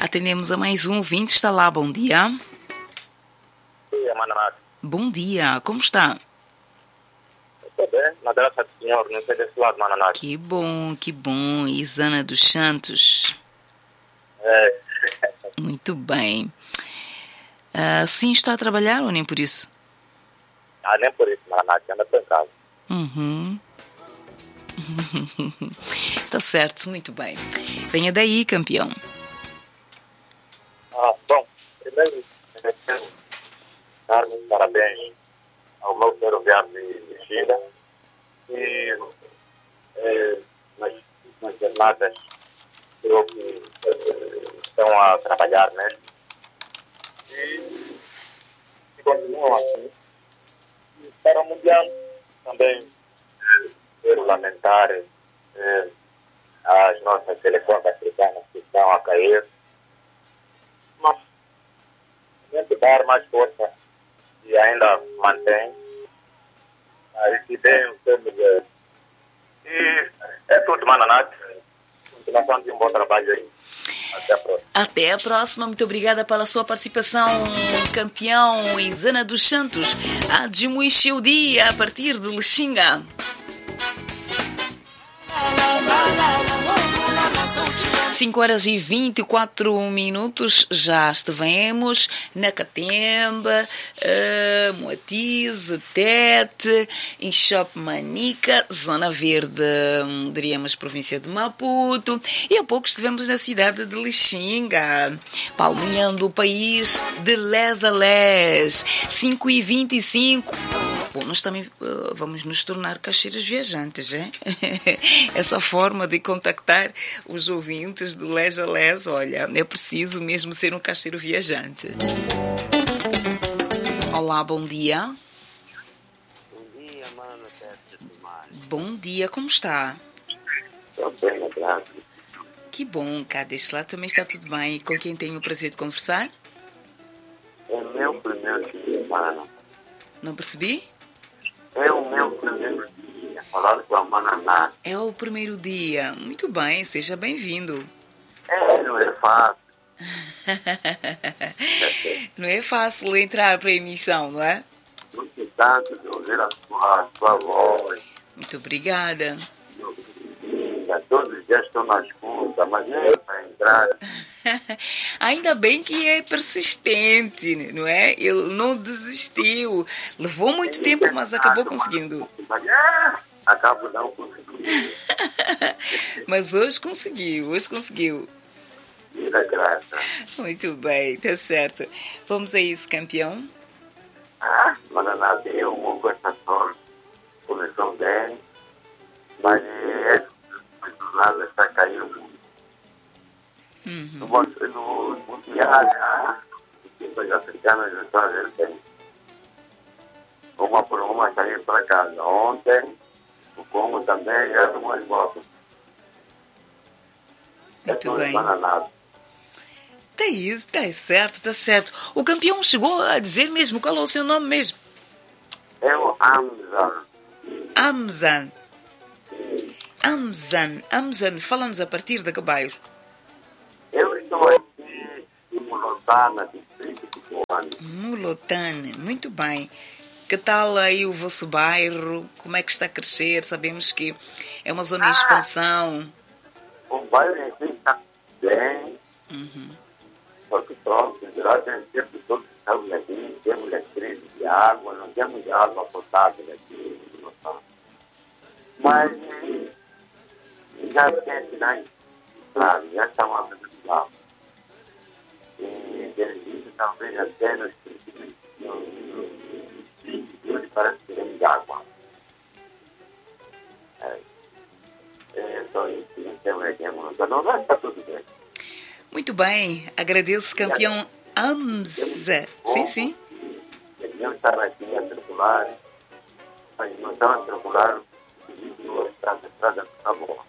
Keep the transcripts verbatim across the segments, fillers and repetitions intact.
atendemos a mais um ouvinte. Está lá, bom dia. Bom dia, Mananato. Bom dia, como está? Estou bem, na graça do Senhor, não sei desse lado, Mananato. Que bom, que bom. Isana dos Santos. É. Muito bem. Uh, sim, está a trabalhar ou nem por isso? Ah, nem por isso, Mananato, anda para casa. Uhum. Está certo, muito bem. Venha daí, campeão. Ah, bom, primeiro, eu quero dar meus parabéns ao meu ferroviário de China e eh, nas, nas jornadas eu que eh, estão a trabalhar mesmo e, e continuam assim. E para o Mundial também eh, quero lamentar eh, as nossas seleções africanas que estão a cair, mas sempre dar mais força e ainda mantém aí que bem temos eh, e é tudo, Mananato. Continuação de um bom trabalho aí. Até a próxima. Até a próxima. Muito obrigada pela sua participação, campeão Isana dos Santos. Admuixe o dia a partir de Lixinga. cinco horas e vinte e quatro minutos, já estivemos na Catemba, uh, Moatize, Tete, em Shop Manica, Zona Verde, um, diríamos província de Maputo, e há pouco estivemos na cidade de Lixinga, palmilhando o país de les a les, cinco e vinte e cinco. Bom, nós também uh, vamos nos tornar caixeiros viajantes, é? Essa forma de contactar os ouvintes do Les a Les, olha, é preciso mesmo ser um caixeiro viajante. Olá, bom dia. Bom dia, mano. Bom dia, como está? Estou bem, obrigado. Que bom, cá deste lado também está tudo bem. Com quem tenho o prazer de conversar? É meu primeiro dia, mano. Não percebi? É o meu primeiro dia, falando com a Mananá. É o primeiro dia. Muito bem, seja bem-vindo. É, não é fácil. Não é fácil entrar para a emissão, não é? Muito tanto de ouvir a sua, a sua voz. Muito obrigada. Todos os dias estou na escuta, mas não é para entrar. Ainda bem que é persistente, não é? Ele não desistiu. Levou muito tempo, mas acabou conseguindo. Mas é, acabo não conseguindo. Mas hoje conseguiu, hoje conseguiu. Muita graça. Muito bem, tá certo. Vamos a isso, campeão? Ah, Mananá, eu vou com essa sorte. Começou bem, mas é do lado está caindo. Uhum. No, no Mundial, as equipes africanas já estão a ver bem. Uma por uma saíram para casa. Ontem, o Congo também já tomou as voltas. Muito bem. Tá isso, tá certo, tá certo. O campeão chegou a dizer mesmo qual é o seu nome mesmo? É o Amzan. Amzan. Amzan. Amzan, fala-nos a partir de que bairro? Eu estou aqui em Mulotana, distrito de Coane. Mulotana, muito bem. Que tal aí o vosso bairro? Como é que está a crescer? Sabemos que é uma zona ah, em expansão. O bairro em si está bem. Uhum. Porque pronto, lá tem sempre todos que estamos aqui, temos eletricidade de água, não temos água potável aqui. Mas já tem sinais claros, já estão abrindo lá. E devido talvez até nos hoje parece que tem água. É, é só isso, não temos aqui a mão. Não vai estar tudo bem. Muito bem, agradeço, campeão Amza. Sim, sim. Deviam estar aqui a circular, mas não estão a circular, a estrada, a estrada está boa.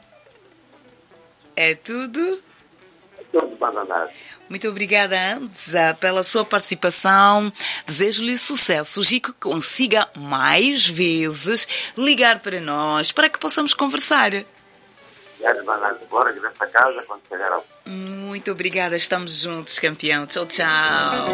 É tudo? É tudo bananado. Muito obrigada, Amza, pela sua participação. Desejo-lhe sucesso e que consiga mais vezes ligar para nós, para que possamos conversar. E obrigado, Manana. Bora que dessa casa quando chegar ao... Muito obrigada, estamos juntos, campeão. Tchau, tchau.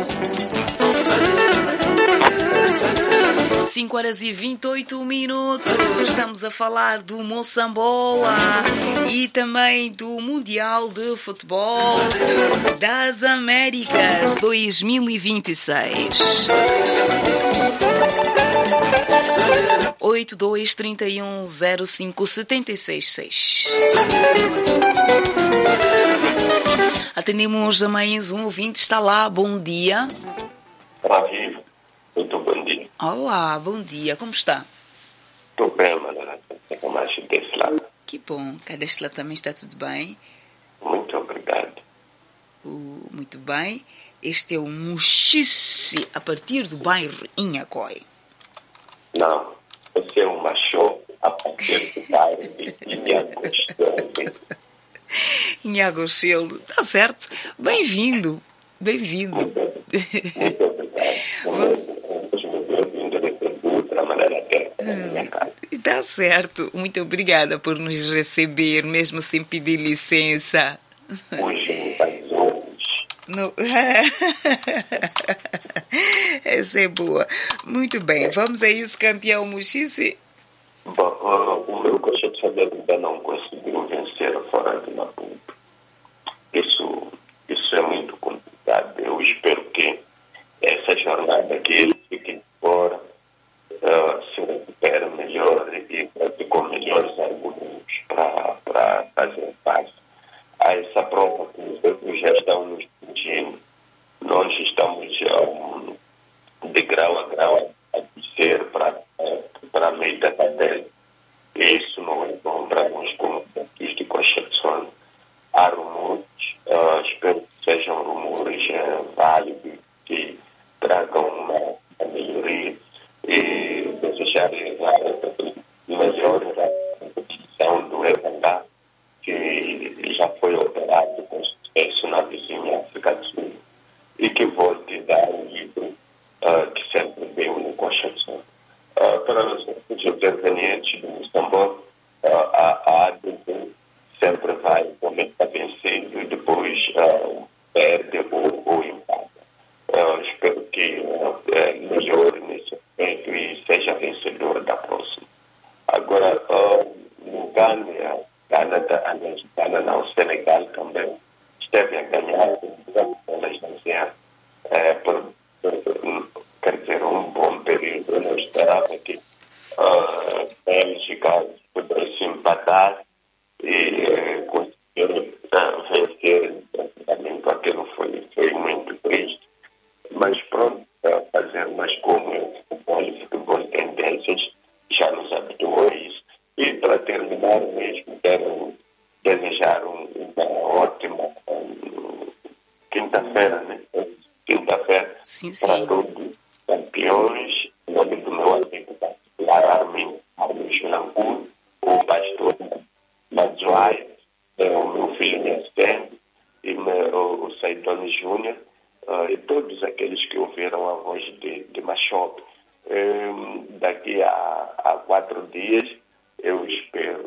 cinco horas e vinte e oito minutos. Estamos a falar do Moçambola e também do Mundial de Futebol das Américas dois mil e vinte e seis. oito dois três um zero cinco sete seis seis. Atendemos a mais um ouvinte, está lá, bom dia. Para vivo, muito bom dia. Olá, bom dia, como está? Estou bem, Manana, estou mais desse lado. Que bom, cá deste lado também está tudo bem. Muito obrigado. Uh, muito bem, este é o Muxice, a partir do bairro Inhacói. Não, você é um macho a partir do bairro de Inhacostão. Inhagochelo, está certo, bem-vindo, bem-vindo. Muito, muito obrigado. Está certo, muito obrigada por nos receber, mesmo sem pedir licença. Hoje faz hoje. Não. Essa é boa. Muito bem, vamos a isso, campeão Muxice. Bom, uh, o meu conceito de ainda não conseguiu vencer fora de Maputo. Isso, isso é muito complicado. Eu espero que essa jornada que ele fique de fora uh, se recupere melhor e com melhores argumentos para fazer face a essa prova que os outros já estão nos pedindo. Nós estamos um, de grau a grau a descer para para meio da cadeia. Isso não é bom para nós como artístico excepcional. Há rumores, uh, espero que sejam rumores uh, válidos, que tragam uma, uma melhoria e desejar melhor a competição do Evandá, que já foi operado com sucesso na vizinha África do Sul e que volte a dar o livro uh, que sempre veio no Constituição. Uh, para os intervenientes do Moçambola, uh, a, a A D B sempre vai começar vencido e depois uh, perde ou, ou empata. Uh, espero que uh, melhore nesse aspecto e seja vencedor da próxima. Agora, uh, no Gânia, Gana, aliás, Gana não, o Senegal também esteve a ganhar pelas nações uh, por, por quer dizer, um bom período. Eu não esperava que a uh, Bélgica pudesse empatar e uh, conseguir uh, vencer. Praticamente aquilo foi, foi muito triste. Mas pronto, uh, fazer mais como o futebol e futebol tendências já nos habituou a isso. E para terminar mesmo, quero desejar um, uma ótima um, quinta-feira, né? Quinta-feira para todos. Campeões, em nome do meu amigo particular, Armin, Armin Chulancu, o pastor Madjoai, o meu filho Nestor e meu, o Saidoni Júnior, uh, e todos aqueles que ouviram a voz de, de Machop. Um, daqui a, a quatro dias, eu espero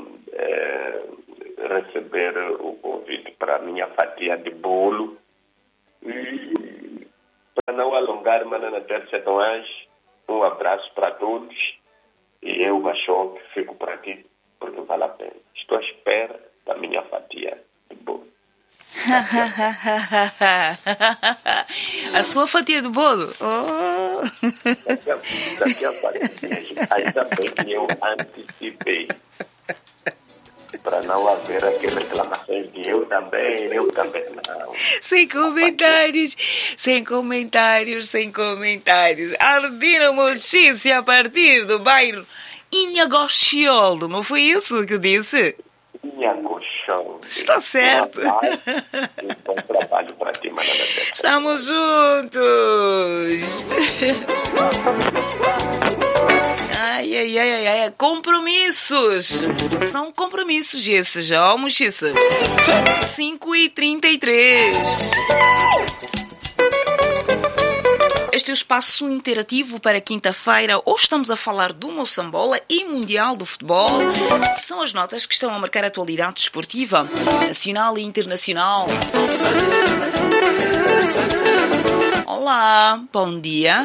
uh, receber o convite para a minha fatia de bolo. E, para não alongar, Manana Terça Tomás, um abraço para todos e eu, Machop, fico por aqui porque vale a pena. Estou à espera da minha fatia de bolo. A sua fatia de bolo? Oh. Daqui a, daqui a vários dias, ainda bem que eu antecipei. Para não haver aquelas reclamações de eu também, eu também não. Sem comentários, sem comentários, sem comentários. Ardino Muxice a partir do bairro Inhagochelo, não foi isso que disse? Inhagochelo. Está certo. Um bom trabalho para ti, Manana. Estamos juntos. Ai, ai, ai, ai, ai, compromissos. São compromissos esses, ó, Muxice. cinco e trinta e três. este é o espaço interativo para quinta-feira. Hoje estamos a falar do Moçambola e Mundial do Futebol. São as notas que estão a marcar a atualidade desportiva, nacional e internacional. Olá, bom dia.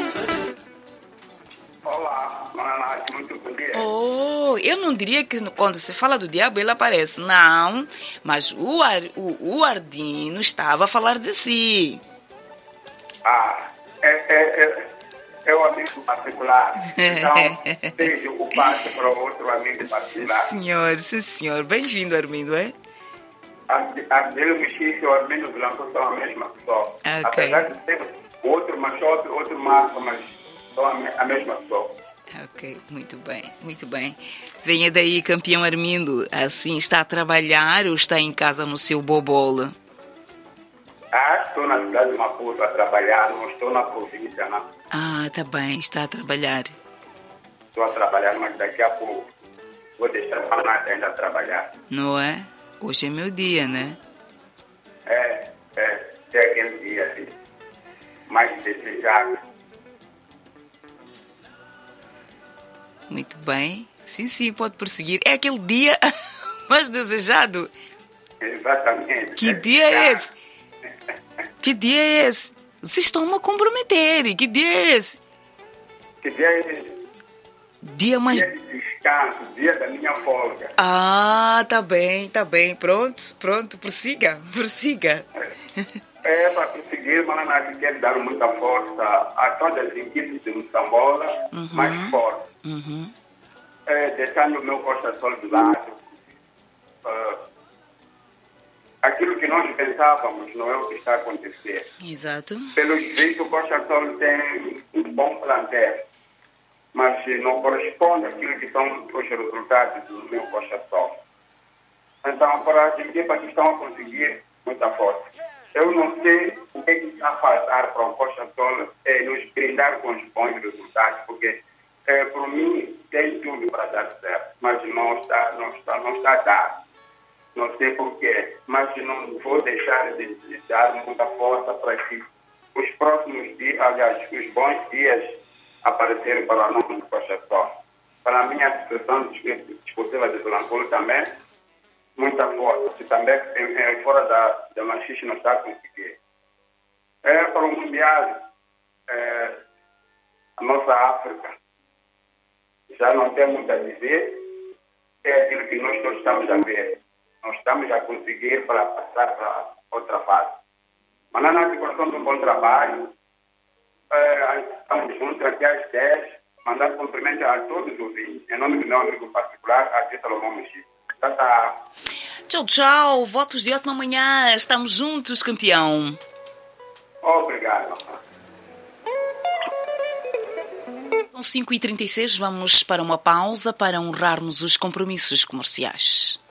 Olá, Maná, muito bom dia. Oh, eu não diria que quando se fala do diabo ele aparece, não. Mas o, Ar, o, o Ardino estava a falar de si. Ah, é, é, é, é o amigo particular. Então, deixe o passe para o outro amigo particular. Sim, senhor, sim, senhor. Bem-vindo, Armindo, é? Ardino Mexica e o Armindo Blanco são a mesma pessoa. Okay. Apesar de ter outro machote, outro marco, mas são a, me, a mesma pessoa. Ok, muito bem, muito bem. Venha daí, campeão Armindo. Assim, está a trabalhar ou está em casa no seu bobola? Ah, estou na cidade de Maputo a trabalhar, não estou na província, não. Ah, tá bem, está a trabalhar. Estou a trabalhar, mas daqui a pouco vou deixar a Maná ainda a trabalhar. Não é? Hoje é meu dia, né? É, é, é aquele dia assim, mais desejado. Muito bem. Sim, sim, pode prosseguir. É aquele dia mais desejado. Exatamente. Que dia é esse? Que dia é esse? Vocês estão a comprometer. Que dia é esse? Que dia é esse? Dia mais... Dia de descanso, dia da minha folga. Ah, tá bem, tá bem. Pronto, pronto. Prossiga, prossiga. É, para prosseguir, Maná, quero dar muita força a todas as equipes de Moçambola, uhum. mais forte. Uhum. É, deixando o meu Costa Sol de lado. Uh, aquilo que nós pensávamos não é o que está a acontecer. Exato. Pelos vistos, o Costa Sol tem um bom plantel, mas não corresponde àquilo que são os resultados do meu Costa Sol. Então, para as equipas que estão a conseguir muita força, eu não sei o que, é que está a faltar para o Costa Sol é, nos brindar com os bons resultados, porque é, por mim tem tudo para dar certo, mas não está, não está, não está dado. Não sei porquê, mas não vou deixar de, de dar muita força para que os próximos dias, aliás, os bons dias aparecerem para o nome do Costa Sol. Para a minha associação desportiva de Blancolo também, muita força. Se também é, fora da, da Machixe não está a conseguir. É, para o Mundial, é, a nossa África já não tem muito a dizer, é aquilo que nós todos estamos a ver. Nós estamos a conseguir para passar para outra fase. Mas na nossa coração de um bom trabalho, é, estamos juntos aqui às dez, mandar cumprimento a todos os ouvintes, em nome do meu amigo particular, aqui Salomão Mexica. Tá, tá. Tchau, tchau. Votos de ótima manhã. Estamos juntos, campeão. Obrigado. São cinco e trinta e seis. Vamos para uma pausa para honrarmos os compromissos comerciais.